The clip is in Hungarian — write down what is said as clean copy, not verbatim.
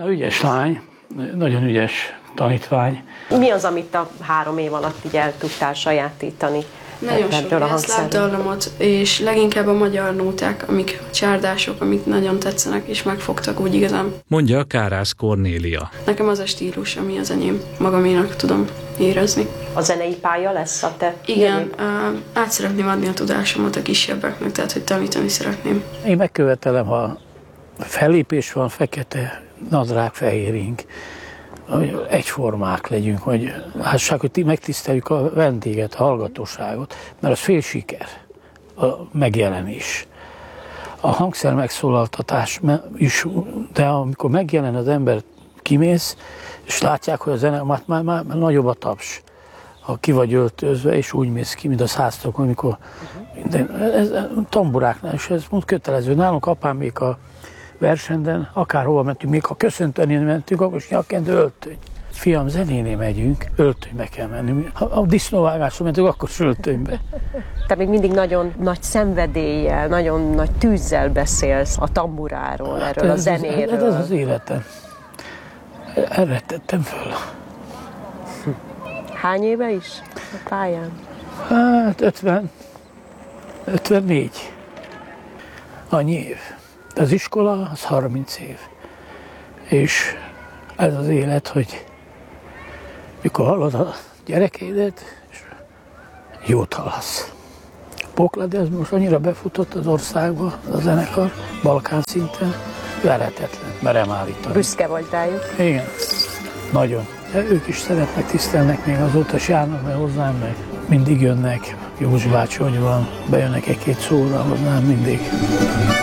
Na, ügyes lány, nagyon ügyes tanítvány. Mi az, amit a 3 év alatt így el tudtál sajátítani? Nagyon sok jászlábdallamot, és leginkább a magyar nóták, amik csárdások, amik nagyon tetszenek, és megfogtak úgy igazán. Mondja Kárász Kornélia. Nekem az a stílus, ami az enyém, magaménak tudom érezni. A zenei pálya lesz a te? Igen, át szeretném adni a tudásomat a kisebbeknek, tehát hogy tanítani szeretném. Én megkövetelem, ha fellépés van, fekete nadrág, fehér ing, hogy egyformák legyünk, hogy lásság, hogy megtiszteljük a vendéget, a hallgatóságot, mert az fél siker, a megjelenés. A hangszer megszólaltatás is, de amikor megjelen az ember, kimész, és látják, hogy a zene, már nagyobb a taps, ha ki vagy öltözve, és úgy mész ki, mint a száztokon, amikor minden, ez tamburáknál, és ez kötelező. Nálunk apám még a versenyben, akárhova mentünk, még ha köszönteni mentünk, akkor is nyakkendő, öltöny. Fiam, zenénél megyünk, öltönybe kell menni. Ha a disznóvágásra mentünk, akkor is öltönybe. Te még mindig nagyon nagy szenvedéllyel, nagyon nagy tűzzel beszélsz a tamburáról, hát erről a zenéről. Ez az életem. Erre tettem föl. Hány éve is a pályán? Hát 54. Annyi év. Az iskola az 30 év. És ez az élet, hogy mikor hallod a gyerekeidet, és jót hallasz. Pokladi az most annyira befutott az országba, a zenekar, Balkán szinten, verhetetlen, merem állítani. Büszke vagy rájuk? Igen, nagyon. De ők is szeretnek, tisztelnek még azóta, s járnak meg hozzám, meg mindig jönnek. Józsi bácsi, hogy van, bejönnek 1-2 szóra hozzám mindig.